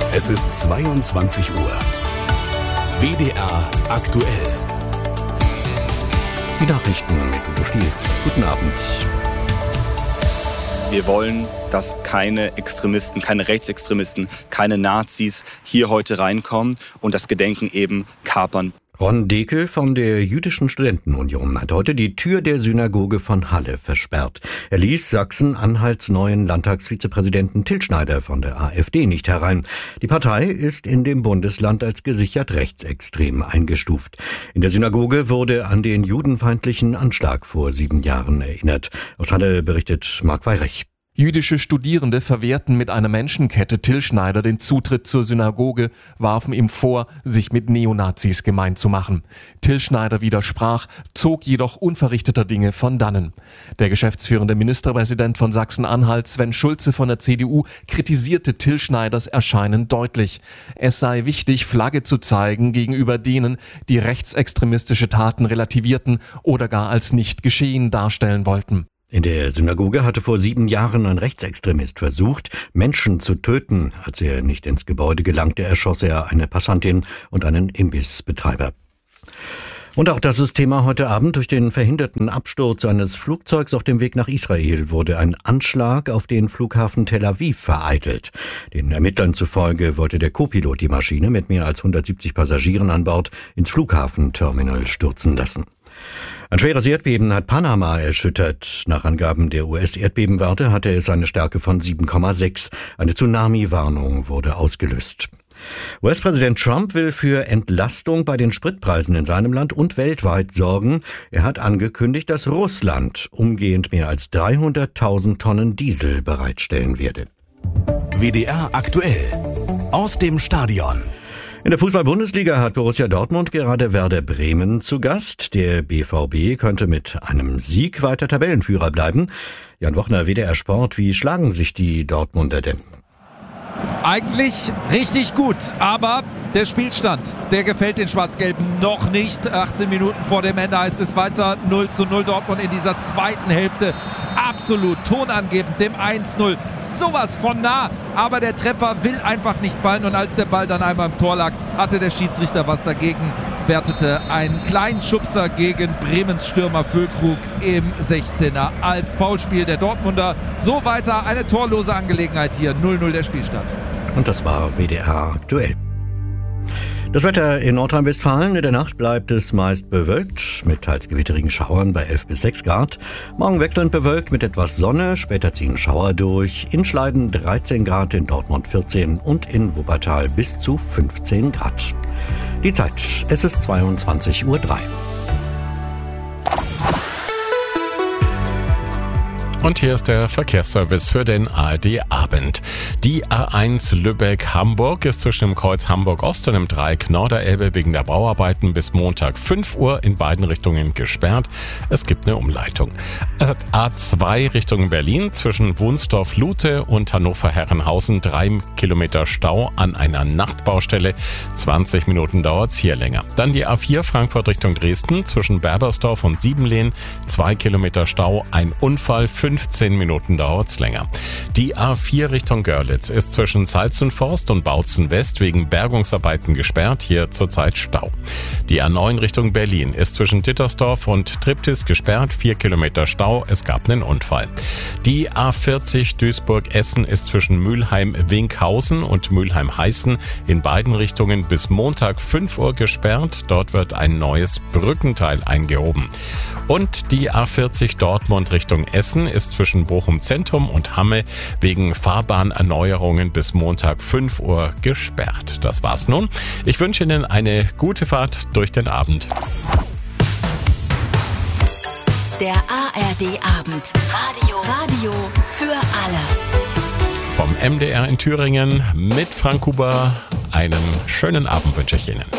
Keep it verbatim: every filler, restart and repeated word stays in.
Es ist zweiundzwanzig Uhr. W D R aktuell. Die Nachrichten mit Udo Stiel. Guten Abend. Wir wollen, dass keine Extremisten, keine Rechtsextremisten, keine Nazis hier heute reinkommen und das Gedenken eben kapern. Ron Dekel von der Jüdischen Studentenunion hat heute die Tür der Synagoge von Halle versperrt. Er ließ Sachsen-Anhalts neuen Landtagsvizepräsidenten Till Schneider von der AfD nicht herein. Die Partei ist in dem Bundesland als gesichert rechtsextrem eingestuft. In der Synagoge wurde an den judenfeindlichen Anschlag vor sieben Jahren erinnert. Aus Halle berichtet Marc Weyrich. Jüdische Studierende verwehrten mit einer Menschenkette Till Schneider den Zutritt zur Synagoge, warfen ihm vor, sich mit Neonazis gemein zu machen. Till Schneider widersprach, zog jedoch unverrichteter Dinge von dannen. Der geschäftsführende Ministerpräsident von Sachsen-Anhalt, Sven Schulze von der C D U, kritisierte Till Schneiders Erscheinen deutlich. Es sei wichtig, Flagge zu zeigen gegenüber denen, die rechtsextremistische Taten relativierten oder gar als nicht geschehen darstellen wollten. In der Synagoge hatte vor sieben Jahren ein Rechtsextremist versucht, Menschen zu töten. Als er nicht ins Gebäude gelangte, erschoss er eine Passantin und einen Imbissbetreiber. Und auch das ist Thema heute Abend. Durch den verhinderten Absturz eines Flugzeugs auf dem Weg nach Israel wurde ein Anschlag auf den Flughafen Tel Aviv vereitelt. Den Ermittlern zufolge wollte der Co-Pilot die Maschine mit mehr als hundertsiebzig Passagieren an Bord ins Flughafenterminal stürzen lassen. Ein schweres Erdbeben hat Panama erschüttert. Nach Angaben der U S-Erdbebenwarte hatte es eine Stärke von sieben Komma sechs. Eine Tsunami-Warnung wurde ausgelöst. U S-Präsident Trump will für Entlastung bei den Spritpreisen in seinem Land und weltweit sorgen. Er hat angekündigt, dass Russland umgehend mehr als dreihunderttausend Tonnen Diesel bereitstellen werde. W D R aktuell. Aus dem Stadion. In der Fußball-Bundesliga hat Borussia Dortmund gerade Werder Bremen zu Gast. Der B V B könnte mit einem Sieg weiter Tabellenführer bleiben. Jan Wochner, W D R Sport, wie schlagen sich die Dortmunder denn? Eigentlich richtig gut, aber der Spielstand, der gefällt den Schwarz-Gelben noch nicht. achtzehn Minuten vor dem Ende heißt es weiter null zu null. Dortmund in dieser zweiten Hälfte absolut tonangebend, dem eins null. Sowas von nah, aber der Treffer will einfach nicht fallen. Und als der Ball dann einmal im Tor lag, hatte der Schiedsrichter was dagegen, wertete einen kleinen Schubser gegen Bremens Stürmer Füllkrug im sechzehner als Foulspiel der Dortmunder. So weiter, eine torlose Angelegenheit hier, null null der Spielstand. Und das war W D R aktuell. Das Wetter in Nordrhein-Westfalen. In der Nacht bleibt es meist bewölkt mit teils gewitterigen Schauern bei elf bis sechs Grad. Morgen wechselnd bewölkt mit etwas Sonne. Später ziehen Schauer durch. In Schleiden dreizehn Grad, in Dortmund vierzehn und in Wuppertal bis zu fünfzehn Grad. Die Zeit, es ist zweiundzwanzig Uhr drei. Und hier ist der Verkehrsservice für den A R D-Abend. Die A eins Lübeck-Hamburg ist zwischen dem Kreuz Hamburg-Ost und dem Dreieck Norderelbe wegen der Bauarbeiten bis Montag fünf Uhr in beiden Richtungen gesperrt. Es gibt eine Umleitung. A zwei Richtung Berlin zwischen Wunsdorf-Lute und Hannover-Herrenhausen drei Kilometer Stau an einer Nachtbaustelle. zwanzig Minuten dauert's hier länger. Dann die A vier Frankfurt Richtung Dresden zwischen Berbersdorf und Siebenlehn. zwei Kilometer Stau, ein Unfall, fünfzehn Minuten dauert's länger. Die A vier Richtung Görlitz ist zwischen Salzenforst und Bautzen West wegen Bergungsarbeiten gesperrt, hier zurzeit Stau. Die A neun Richtung Berlin ist zwischen Dittersdorf und Triptis gesperrt, vier Kilometer Stau, es gab einen Unfall. Die A vierzig Duisburg-Essen ist zwischen Mülheim-Winkhausen und Mülheim-Heißen in beiden Richtungen bis Montag fünf Uhr gesperrt, dort wird ein neues Brückenteil eingehoben. Und die A vierzig Dortmund Richtung Essen ist zwischen Bochum Zentrum und Hamme wegen Fahrbahnerneuerungen bis Montag fünf Uhr gesperrt. Das war's nun. Ich wünsche Ihnen eine gute Fahrt durch den Abend. Der A R D-Abend. Radio. Radio für alle. Vom M D R in Thüringen mit Frank Huber. Einen schönen Abend wünsche ich Ihnen.